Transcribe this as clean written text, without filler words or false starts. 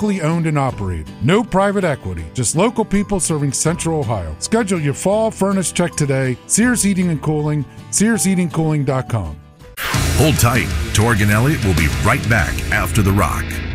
locally owned and operated. No private equity, just local people serving Central Ohio. Schedule your fall furnace check today. Sears Heating and Cooling, SearsHeatingCooling.com. Hold tight. Torg and Elliott will be right back after the rock.